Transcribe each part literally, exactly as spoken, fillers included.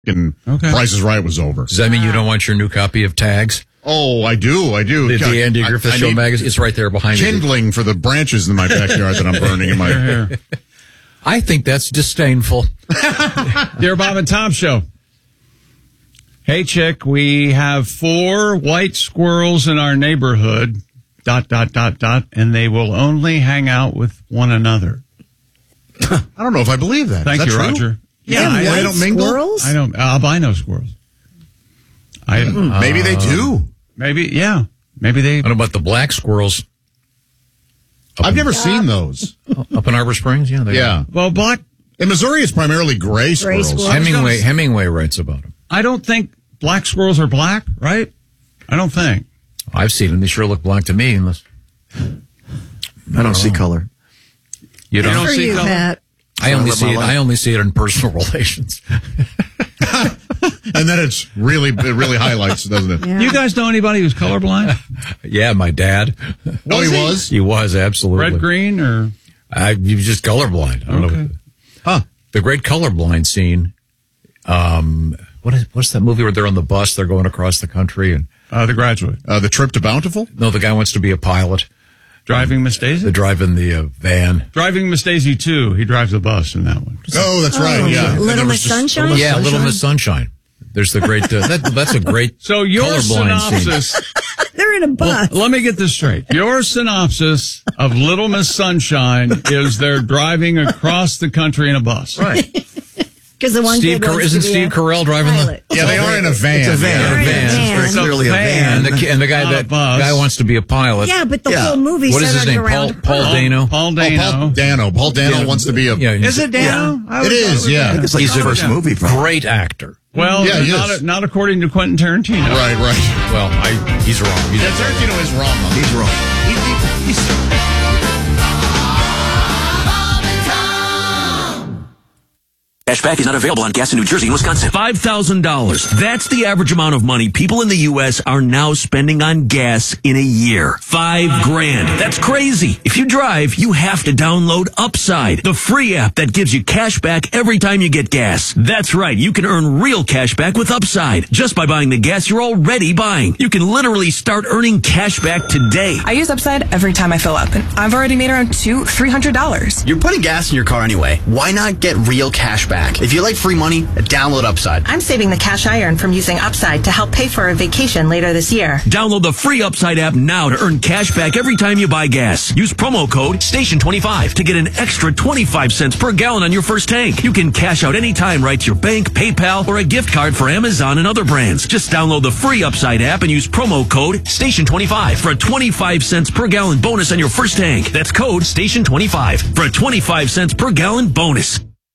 and Okay. Price is Right was over. Does that mean you don't want your new copy of Tags? Oh, I do, I do. The, God, the Andy Griffith I, I Show need magazine. It's right there behind you. kindling for the branches in my backyard that I'm burning in my... I think that's disdainful. Dear Bob and Tom Show. Hey, chick, we have four white squirrels in our neighborhood, dot, dot, dot, dot, and they will only hang out with one another. I don't know if I believe that. Thank Is that you, true? Roger. Yeah, I, they I don't mingle? Squirrels? I don't, albino squirrels. I, Mm, maybe they do. Maybe, yeah. Maybe they... What about the black squirrels? Up I've in, never seen those. Up in Arbor Springs? Yeah. They Yeah. Well, black... In Missouri, it's primarily gray squirrels. squirrels. Hemingway, Hemingway writes about them. I don't think black squirrels are black, right? I don't think. I've seen them. They sure look black to me. Unless I don't see color. you don't. don't For see you, color? Pat. I only Live see my it. life. I only see it in personal relations. And then it's really, it really highlights, doesn't it? Yeah. You guys know anybody who's colorblind? Yeah, my dad. Oh, he was? He was absolutely. Red, green, or... I, he was just colorblind. I don't Okay. know. Huh. The great colorblind scene. Um, what is what's that movie where they're on the bus? They're going across the country, and Uh, the Graduate. Uh, the trip to Bountiful? no, the guy wants to be a pilot. Driving Miss Daisy? They drive in the uh, van. Driving Miss Daisy two. He drives the bus in that one. Oh, that's right, yeah. And Little there was Miss just- Sunshine? Yeah, Little Miss Sunshine. There's the great. Uh, that, that's a great. So your colorblind scene. synopsis... They're in a bus. Well, let me get this straight. Your synopsis of Little Miss Sunshine is they're driving across the country in a bus. Right. Because the one Steve kid Car- wants isn't to be Steve a Carell driving pilot. the? Yeah, they are in a van. It's a van. Yeah, They're in a van. van. Very It's a clearly a van. van. And the ki- and the guy Not a that bus. guy wants to be a pilot. Yeah, but the Yeah. whole movie What is his centered name? Paul around Paul her. Dano. Paul Oh, Dano. Paul Dano. Paul Dano Yeah. wants to be a... Yeah, Is it Dano? I It was- is, yeah. It's like He's the a first movie. From. great actor. Well, Yeah, he not, is. not according to Quentin Tarantino. Right, right. Well, I, he's wrong. He's Yeah, Tarantino is wrong on He's wrong. He, he, he's... Cashback is not available on gas in New Jersey and Wisconsin. five thousand dollars. That's the average amount of money people in the U S are now spending on gas in a year. Five grand. That's crazy. If you drive, you have to download Upside, the free app that gives you cash back every time you get gas. That's right. You can earn real cash back with Upside just by buying the gas you're already buying. You can literally start earning cash back today. I use Upside every time I fill up, and I've already made around two, three hundred dollars. You're putting gas in your car anyway. Why not get real cash back? If you like free money, download Upside. I'm saving the cash I earn from using Upside to help pay for a vacation later this year. Download the free Upside app now to earn cash back every time you buy gas. Use promo code station twenty-five to get an extra twenty-five cents per gallon on your first tank. You can cash out anytime right to your bank, PayPal, or a gift card for Amazon and other brands. Just download the free Upside app and use promo code station twenty-five for a twenty-five cents per gallon bonus on your first tank. That's code station twenty-five for a twenty-five cents per gallon bonus.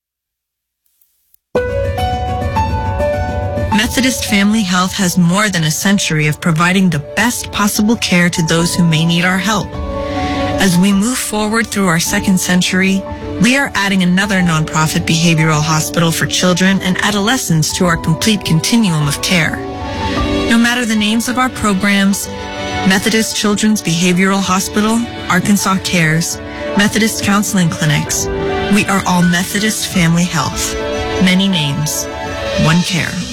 Methodist Family Health has more than a century of providing the best possible care to those who may need our help. As we move forward through our second century, we are adding another nonprofit behavioral hospital for children and adolescents to our complete continuum of care. No matter the names of our programs, Methodist Children's Behavioral Hospital, Arkansas Cares, Methodist Counseling Clinics, we are all Methodist Family Health. Many names, one care.